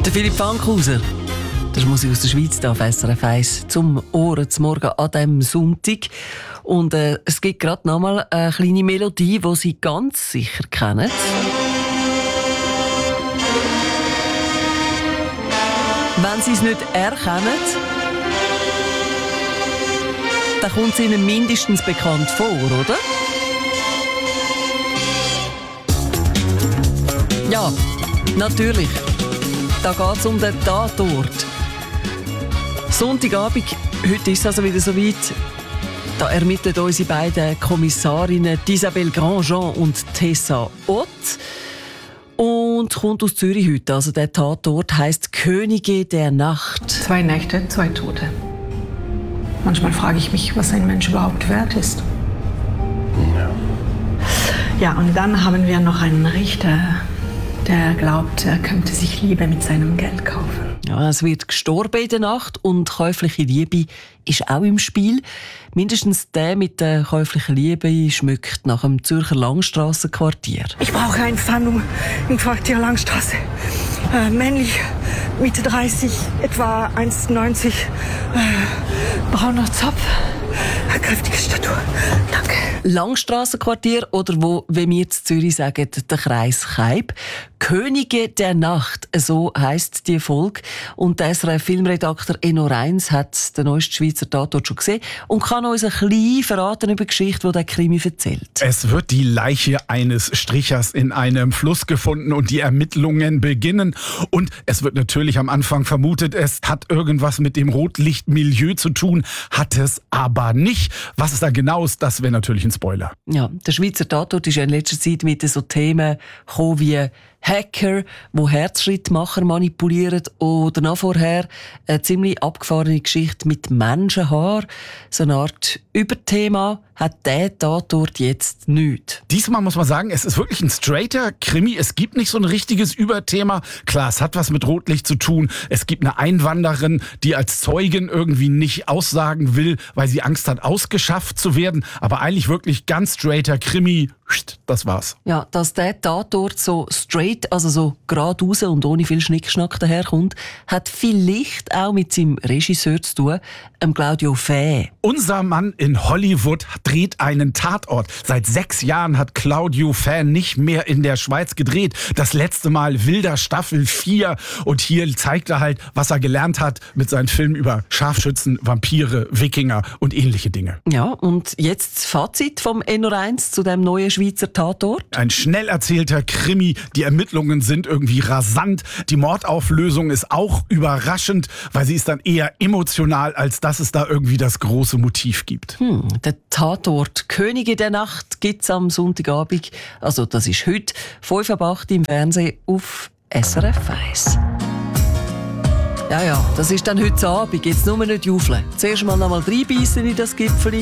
Der Philipp Fankhauser. Das ist Musik aus der Schweiz, hier auf SRF 1 zum Ohren zum Morgen an diesem Sonntag. Und es gibt gerade noch mal eine kleine Melodie, die Sie ganz sicher kennen. Wenn Sie es nicht erkennen, dann kommt es Ihnen mindestens bekannt vor, oder? Ja, natürlich. Da geht es um den Tatort. Sonntagabend, heute ist es also wieder soweit. Da ermitteln unsere beiden Kommissarinnen Isabelle Grandjean und Tessa Ott. Und kommt aus Zürich heute. Also der Tatort heisst Könige der Nacht. 2 Nächte, 2 Tote. Manchmal frage ich mich, was ein Mensch überhaupt wert ist. Ja, und dann haben wir noch einen Richter, der glaubt, er könnte sich Liebe mit seinem Geld kaufen. Ja, es wird gestorben in der Nacht und käufliche Liebe ist auch im Spiel. Mindestens der mit der käuflichen Liebe schmückt nach dem Zürcher Langstrassenquartier. Ich brauche einen Fahndung im Quartier Langstrasse. Männlich, Mitte 30, etwa 1,90, brauner Zopf, kräftige Statur. Danke. Langstrassenquartier oder wo, wie wir in Zürich sagen, der Kreis Kaib. Könige der Nacht, so heisst die Folge. Und der SRF-Filmredakteur Enno Reins hat den neuesten Schweizer Tatort schon gesehen und kann uns ein bisschen verraten über die Geschichte, die der Krimi erzählt. Es wird die Leiche eines Strichers in einem Fluss gefunden und die Ermittlungen beginnen. Und es wird natürlich am Anfang vermutet, es hat irgendwas mit dem Rotlichtmilieu zu tun, hat es aber nicht. Was es da genau ist, das wäre natürlich ein Spoiler. Ja, der Schweizer Tatort ist ja in letzter Zeit mit so Themen gekommen wie Hacker, die Herzschrittmacher manipulieren, oder noch vorher eine ziemlich abgefahrene Geschichte mit Menschenhaar. So eine Art Überthema hat der Tatort jetzt nicht. Diesmal muss man sagen, es ist wirklich ein straighter Krimi. Es gibt nicht so ein richtiges Überthema. Klar, es hat was mit Rotlicht zu tun. Es gibt eine Einwanderin, die als Zeugin irgendwie nicht aussagen will, weil sie Angst hat, ausgeschafft zu werden. Aber eigentlich wirklich ganz straighter Krimi. Das war's. Ja, dass der Tatort so straight, also so geradeaus und ohne viel Schnickschnack daherkommt, hat vielleicht auch mit seinem Regisseur zu tun, Claudio Fäh. Unser Mann in Hollywood dreht einen Tatort. Seit 6 Jahren hat Claudio Fäh nicht mehr in der Schweiz gedreht. Das letzte Mal Wilder Staffel 4. Und hier zeigt er halt, was er gelernt hat mit seinen Filmen über Scharfschützen, Vampire, Wikinger und ähnliche Dinge. Ja, und jetzt das Fazit vom Enno Reins zu dem neuen Schweizer Tatort. Ein schnell erzählter Krimi. Die Ermittlungen sind irgendwie rasant. Die Mordauflösung ist auch überraschend, weil sie ist dann eher emotional, als dass es da irgendwie das große Motiv gibt. Der Tatort Könige der Nacht gibt es am Sonntagabend. Also das ist heute, 5 ab 8 im Fernsehen auf SRF 1. Ja, das ist dann heute Abend. Jetzt nur nicht jaufeln. Zuerst mal noch mal reinbeissen in das Gipfeli.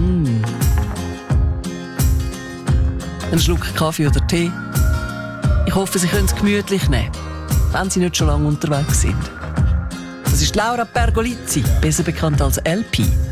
Ein Schluck Kaffee oder Tee. Ich hoffe, Sie können es gemütlich nehmen, wenn Sie nicht schon lange unterwegs sind. Das ist Laura Pergolizzi, besser bekannt als LP.